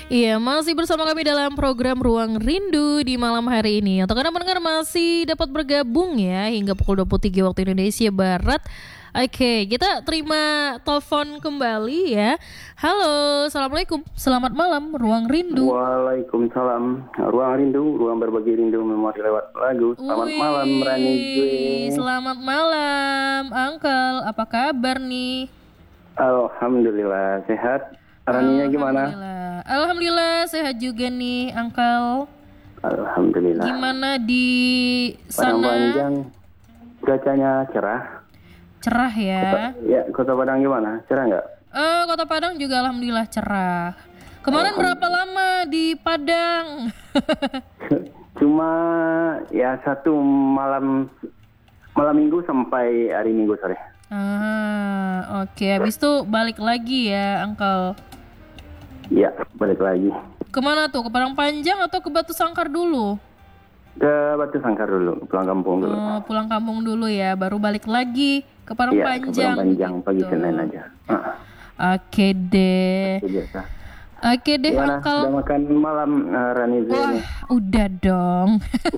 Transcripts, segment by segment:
Iya, masih bersama kami dalam program Ruang Rindu di malam hari ini. Untuk Anda pendengar masih dapat bergabung ya hingga pukul 23 waktu Indonesia Barat. Oke, kita terima telepon kembali ya. Halo, Assalamualaikum. Selamat malam, Ruang Rindu. Waalaikumsalam. Ruang Rindu, ruang berbagi rindu memori lewat lagu. Selamat malam, Rani gue. Selamat malam, Uncle. Apa kabar nih? Alhamdulillah, sehat. Raninya gimana? Alhamdulillah sehat juga nih, Uncle. Alhamdulillah. Gimana di Padang sana? Panjang, cuacanya cerah. Cerah ya. Kota Padang gimana? Cerah nggak? Kota Padang juga alhamdulillah cerah. Kemarin berapa lama di Padang? Cuma ya satu malam minggu sampai hari Minggu sore. Oke. Habis itu balik lagi ya, Uncle. Iya, balik lagi. Kemana tuh? Ke Padang Panjang atau ke Batu Sangkar dulu? Ke Batu Sangkar dulu, pulang kampung dulu. Pulang kampung dulu ya, baru balik lagi ke Padang Iya, Panjang. ke Padang Panjang gitu. pagi Senin aja. Oke deh. Biasa. Oke deh, Gimana? Uncle. Udah makan malam, Rani Wah, ini? udah dong.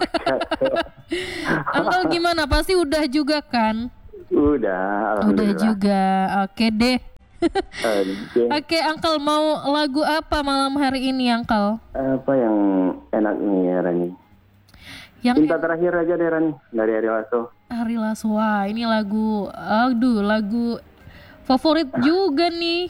Uncle gimana? Pasti udah juga kan? Udah, Udah alhamdulillah. juga. Oke deh. Oke. Oke, Uncle, mau lagu apa malam hari ini, Uncle? Apa yang enak nih ya, Rani? Yang Cinta terakhir aja deh, Rani, dari Ari Lasso. Ari Lasso. Wah, ini lagu, lagu favorit juga nih.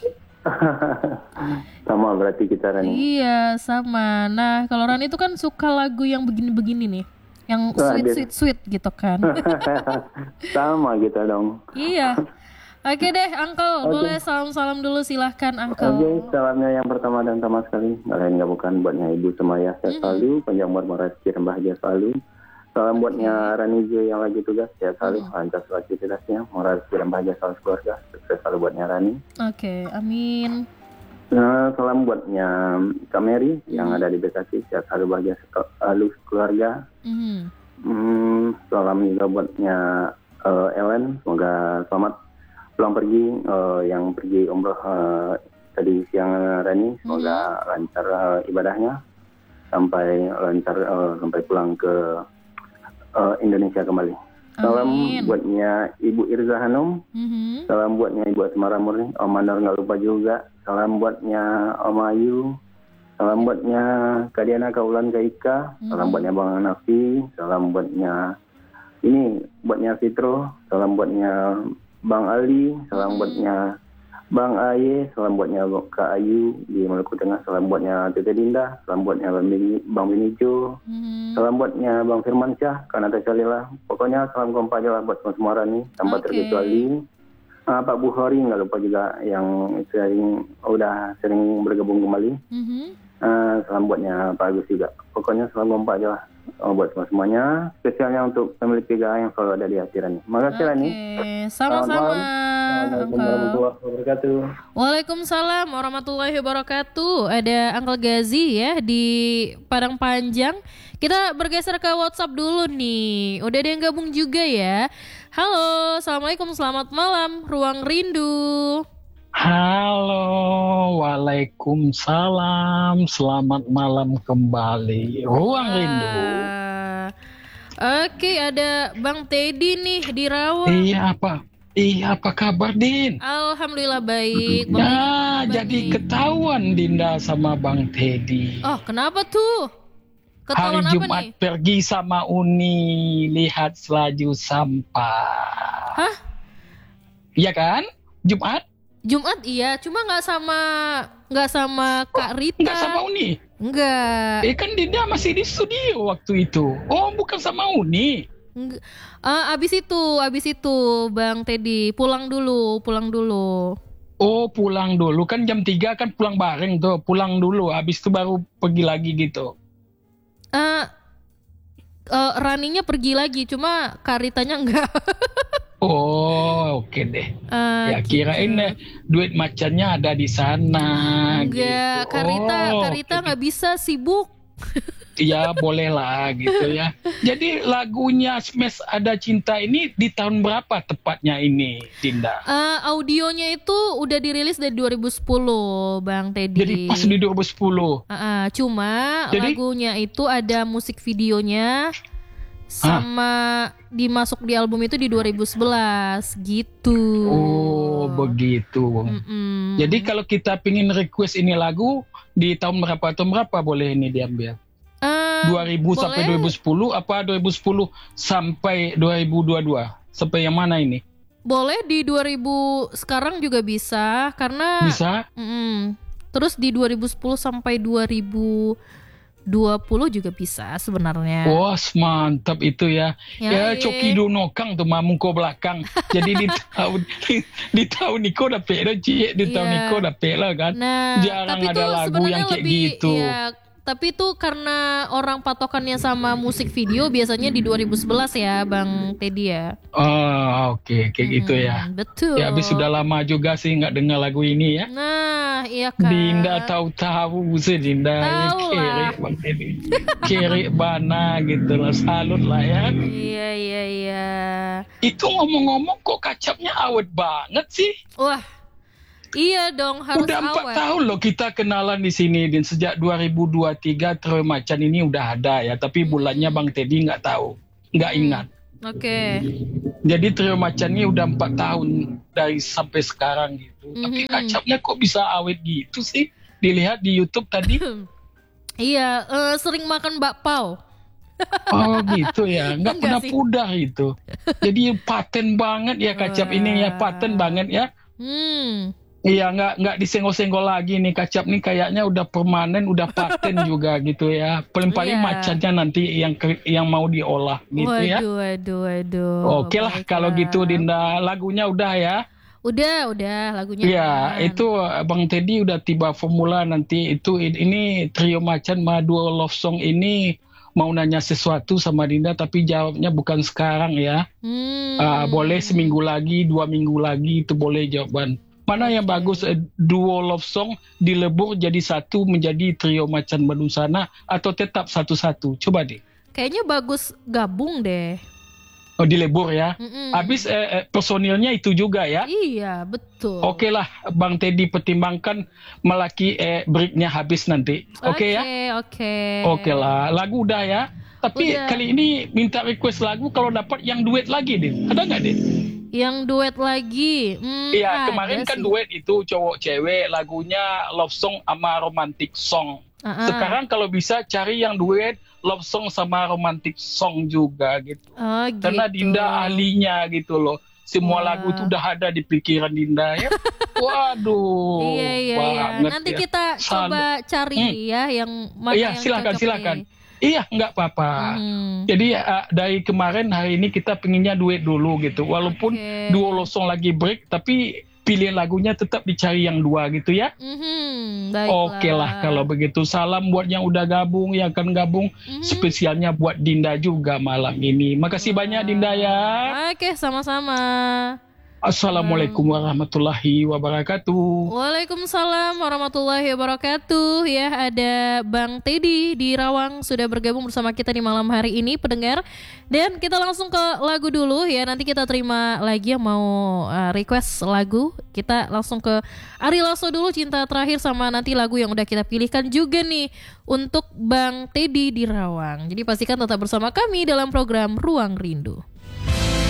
Sama berarti kita, Rani. Iya, sama. Nah, kalau Rani itu kan suka lagu yang begini-begini nih, yang sweet gitu kan. Sama kita dong. Iya. Oke deh, Uncle, boleh salam-salam dulu, silahkan, Uncle. Oke, salamnya yang pertama dan utama sekali, nggak lain nggak bukan buatnya Ibu Semaya sehat selalu, panjang umur rezeki dan bahagia selalu. Salam buatnya Rani J yang lagi tugas, sehat selalu, lancar selalu aktivitasnya, moral rezeki dan bahagia selalu keluarga, sukses selalu buatnya Rani. Oke, amin. Nah, salam buatnya Kak Mary yang ada di Bekasi, sehat selalu bahagia selalu keluarga. Salam juga buatnya Ellen, semoga selamat pulang pergi, yang pergi umroh tadi siang Rani, semoga lancar ibadahnya sampai lancar sampai pulang ke Indonesia kembali. Salam buatnya Ibu Irza Hanum, salam buatnya Ibu Asmara Murni, Om Mandor nggak lupa juga, salam buatnya Om Ayu, salam buatnya Kak Diana, Kak Ulan, Kak Ika, salam buatnya Bang Nafi, salam buatnya Fitro, salam buatnya Bang Ali, salam buatnya Bang Aye, salam buatnya Kak Ayu di Maluku Tengah, salam buatnya Tete Dinda, salam buatnya Bang Binijo, salam buatnya Bang Firman Syah, Kanata Salila. Pokoknya salam kompak aja lah buat semua Rani, tanpa terkecuali. Pak Bukhari nggak lupa juga yang udah sering bergabung kembali. Salam buatnya Pak Agus juga. Pokoknya salam kompak aja lah buat semuanya. Spesialnya untuk pemilik PGA yang selalu ada di hati Rani. Makasih Rani. Sama-sama. Assalamualaikum warahmatullahi wabarakatuh. Waalaikumsalam warahmatullahi wabarakatuh. Ada Uncle Gazi ya di Padang Panjang. Kita bergeser ke WhatsApp dulu nih. Udah ada yang gabung juga ya. Halo, assalamualaikum, selamat malam, Ruang Rindu. Halo, waalaikumsalam, selamat malam kembali, Ruang Rindu. Oke, ada Bang Teddy nih di Rawa. Iya, apa kabar, Din? Alhamdulillah baik. Ya, jadi ketahuan Dinda sama Bang Teddy. Oh, kenapa tuh? Ketahuan Hari apa Jumat nih? pergi sama Uni lihat selaju sampah. Hah? Iya kan? Jumat iya, cuma nggak sama Kak Rita. nggak sama Uni? Enggak. Kan Dinda masih di studio waktu itu. Oh, bukan sama Uni. Abis itu Bang Teddy pulang dulu. Oh, pulang dulu kan jam 3 kan pulang bareng tuh. Pulang dulu, habis itu baru pergi lagi gitu. Raninya pergi lagi, cuma Karitanya enggak. Oh, oke deh. Ya Gitu. kirain duit macannya ada di sana. Enggak, gitu. Karita nggak bisa, sibuk. ya boleh lah gitu ya. Jadi lagunya Smash Ada Cinta ini di tahun berapa tepatnya ini, Dinda? Audionya itu udah dirilis dari 2010, Bang Teddy. Jadi pas di 2010. Cuma lagunya itu ada musik videonya sama dimasuk di album itu di 2011 gitu. Oh begitu. Jadi kalau kita pingin request ini lagu di tahun berapa boleh ini diambil? 2000 boleh. Sampai 2010 apa 2010 sampai 2022? Sampai yang mana ini? Boleh di 2000 sekarang juga bisa karena bisa. Terus di 2010 sampai 2020 juga bisa sebenarnya. Wah, mantap itu ya. Ya Coki Donokang tuh mamungko belakang. Jadi di tahun Niko udah pela Ci, di tahun Niko udah pela kan. Nah, jarang ada lagu yang kayak gitu. Ya, tapi itu karena orang patokannya sama musik video biasanya di 2011 ya, Bang Teddy ya. Oke, kayak gitu ya. Betul. Ya, habis sudah lama juga sih nggak dengar lagu ini ya. Nah, iya kan. Dinda tahu sih Dinda. Tahu Bang Teddy. Kiri bana gitu lah, salut lah ya. Iya. Itu ngomong-ngomong kok kacapnya awet banget sih. Wah. Iya dong, harus udah 4 awet. tahun loh kita kenalan di sini, Din. Sejak 2023 Trio Macan ini udah ada ya, tapi bulannya Bang Teddy nggak tahu, nggak ingat. Oke. Jadi Trio Macan ini udah 4 tahun dari sampai sekarang gitu. Tapi kacapnya kok bisa awet gitu sih? Dilihat di YouTube tadi. Iya, sering makan bakpao. Oh gitu ya, nggak pernah sih? pudar itu. Jadi paten banget ya kacap ini ya, paten banget ya. Iya, nggak disenggol-senggol lagi nih kacap nih, kayaknya udah permanen, udah paten juga gitu ya. Paling macannya nanti yang mau diolah gitu ya. Waduh. Oke lah kalau gitu Dinda, lagunya udah ya. Udah lagunya. Iya, itu Bang Teddy udah tiba formula nanti itu ini Trio Macan Duo Love Song ini mau nanya sesuatu sama Dinda tapi jawabnya bukan sekarang ya. Boleh seminggu lagi, 2 minggu lagi itu boleh jawaban. Mana yang bagus, duo love song dilebur jadi satu menjadi Trio Macan Bandung Sana atau tetap satu-satu? Coba deh. Kayaknya bagus gabung deh. Oh, dilebur ya. Habis personilnya itu juga ya. Iya, betul. Oke lah, Bang Teddy pertimbangkan melaki breaknya habis nanti. Oke ya? Oke. Oke lah, lagu udah ya. Tapi kali ini minta request lagu kalau dapat yang duet lagi deh. Ada nggak deh? Yang duet lagi? Iya, kemarin kan duet itu cowok cewek, lagunya love song sama romantic song. Sekarang kalau bisa cari yang duet love song sama romantic song juga gitu. Karena Dinda ahlinya gitu loh. Semua lagu itu udah ada di pikiran Dinda ya. Waduh. Iya. Nanti kita coba cari ya yang mana yang silakan. Iya, nggak apa-apa. Jadi dari kemarin hari ini kita pengennya duet dulu gitu. Walaupun duo love song lagi break, tapi pilihan lagunya tetap dicari yang 2 gitu ya. Oke lah kalau begitu. Salam buat yang udah gabung, yang akan gabung. Spesialnya buat Dinda juga malam ini. Makasih banyak Dinda ya. Oke, sama-sama. Assalamualaikum warahmatullahi wabarakatuh. Waalaikumsalam warahmatullahi wabarakatuh. Ya, ada Bang Teddy di Rawang sudah bergabung bersama kita di malam hari ini, pendengar. Dan kita langsung ke lagu dulu ya. Nanti kita terima lagi yang mau request lagu. Kita langsung ke Ari Lasso dulu, Cinta Terakhir, sama nanti lagu yang udah kita pilihkan juga nih untuk Bang Teddy di Rawang. Jadi pastikan tetap bersama kami dalam program Ruang Rindu.